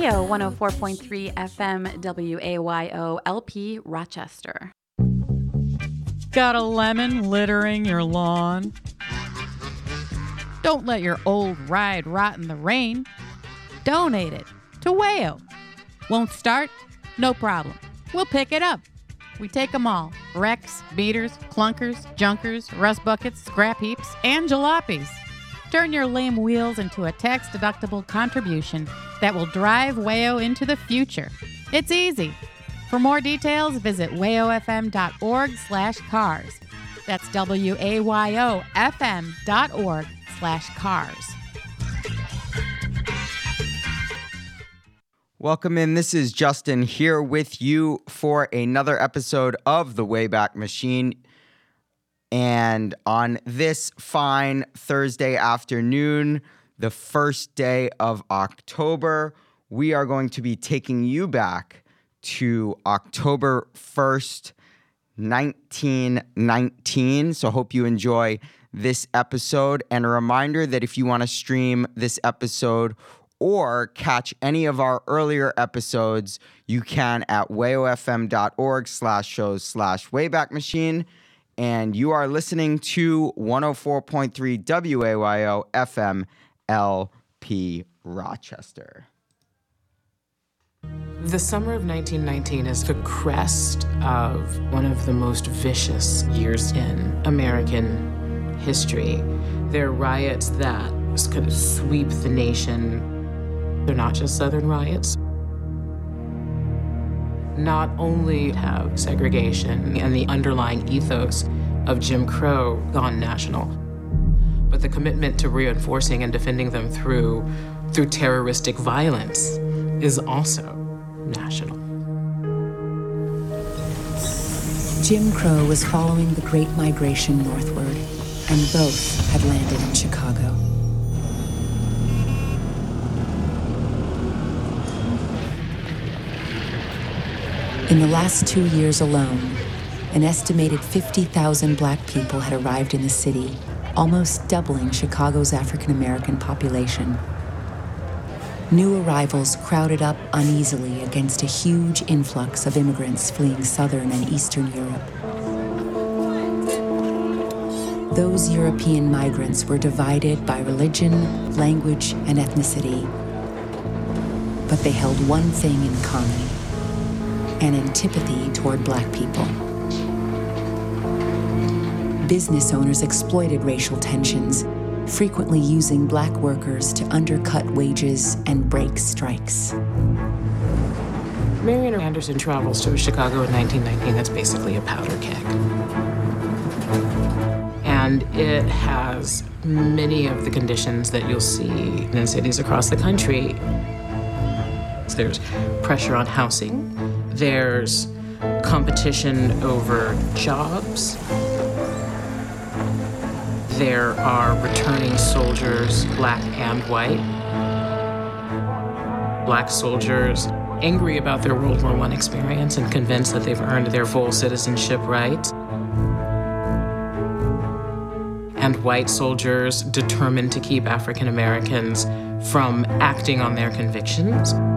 Radio 104.3 FM WAYO LP Rochester. Got a lemon littering your lawn? Don't let your old ride rot in the rain. Donate it to WAYO. Won't start? No problem. We'll pick it up. We take them all. Wrecks, beaters, clunkers, junkers, rust buckets, scrap heaps, and jalopies. Turn your lame wheels into a tax-deductible contribution that will drive WAYO into the future. It's easy. For more details, visit wayofm.org/cars. That's wayofm.org/cars. Welcome in. This is Justin here with you for another episode of The Wayback Machine. And on this fine Thursday afternoon, the first day of October, we are going to be taking you back to October 1st, 1919. So hope you enjoy this episode. And a reminder that if you want to stream this episode or catch any of our earlier episodes, you can at wayofm.org/shows/Wayback Machine. And you are listening to 104.3 WAYO FM LP Rochester. The summer of 1919 is the crest of one of the most vicious years in American history. There are riots that just kind of sweep the nation. They're not just Southern riots. Not only have segregation and the underlying ethos of Jim Crow gone national, but the commitment to reinforcing and defending them through terroristic violence is also national. Jim Crow was following the Great Migration northward, and both had landed in Chicago. In the last 2 years alone, an estimated 50,000 black people had arrived in the city, almost doubling Chicago's African-American population. New arrivals crowded up uneasily against a huge influx of immigrants fleeing Southern and Eastern Europe. Those European migrants were divided by religion, language, and ethnicity, but they held one thing in common: an antipathy toward black people. Business owners exploited racial tensions, frequently using black workers to undercut wages and break strikes. Marian Anderson travels to Chicago in 1919. That's basically a powder keg. And it has many of the conditions that you'll see in cities across the country. There's pressure on housing. There's competition over jobs. There are returning soldiers, black and white. Black soldiers angry about their World War I experience and convinced that they've earned their full citizenship rights. And white soldiers determined to keep African Americans from acting on their convictions.